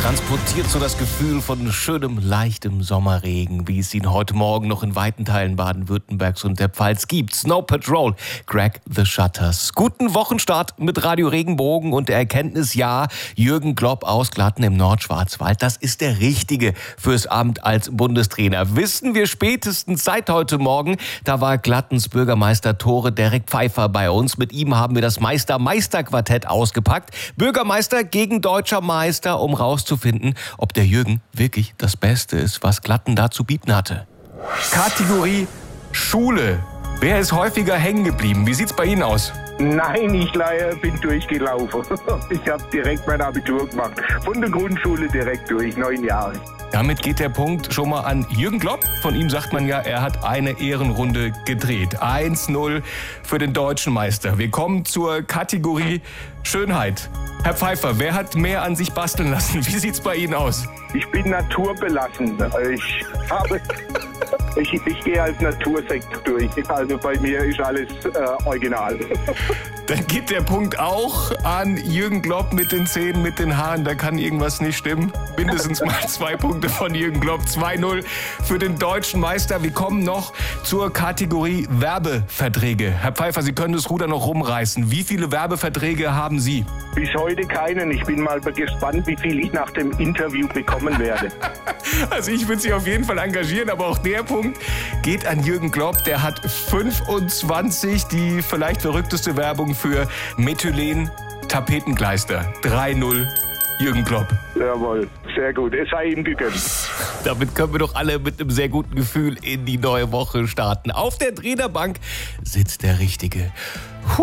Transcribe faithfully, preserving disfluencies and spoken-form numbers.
transportiert so das Gefühl von schönem, leichtem Sommerregen, wie es ihn heute Morgen noch in weiten Teilen Baden-Württembergs und der Pfalz gibt. Snow Patrol, Crack the Shutters. Guten Wochenstart mit Radio Regenbogen und der Erkenntnis, ja, Jürgen Klopp aus Glatten im Nordschwarzwald, das ist der Richtige fürs Amt als Bundestrainer. Wissen wir spätestens seit heute Morgen. Da war Glattens Bürgermeister Tore Derek Pfeiffer bei uns. Mit ihm haben wir das Meister-Meister-Quartett ausgepackt. Bürgermeister gegen deutscher Meister, um rauszufinden, ob der Jürgen wirklich das Beste ist, was Glatten da zu bieten hatte. Kategorie Schule. Wer ist häufiger hängen geblieben? Wie sieht's bei Ihnen aus? Nein, ich leider bin durchgelaufen. Ich habe direkt mein Abitur gemacht. Von der Grundschule direkt durch, neun Jahre. Damit geht der Punkt schon mal an Jürgen Klopp. Von ihm sagt man ja, er hat eine Ehrenrunde gedreht. eins null für den deutschen Meister. Wir kommen zur Kategorie Schönheit. Herr Pfeiffer, wer hat mehr an sich basteln lassen? Wie sieht's bei Ihnen aus? Ich bin naturbelassen. Ich habe... Ich, ich gehe als Natursekt durch. Also bei mir ist alles äh, original. Dann geht der Punkt auch an Jürgen Klopp mit den Zähnen, mit den Haaren. Da kann irgendwas nicht stimmen. Mindestens mal zwei Punkte von Jürgen Klopp. zwei null für den deutschen Meister. Wir kommen noch zur Kategorie Werbeverträge. Herr Pfeiffer, Sie können das Ruder noch rumreißen. Wie viele Werbeverträge haben Sie? Bis heute keinen. Ich bin mal gespannt, wie viel ich nach dem Interview bekommen werde. Also ich würde Sie auf jeden Fall engagieren, aber auch der Punkt geht an Jürgen Klopp. Der hat fünfundzwanzig, die vielleicht verrückteste Werbung für Methylen-Tapetenkleister. drei null Jürgen Klopp. Jawohl, sehr gut. Es sei ihm gegönnt. Damit können wir doch alle mit einem sehr guten Gefühl in die neue Woche starten. Auf der Trainerbank sitzt der Richtige.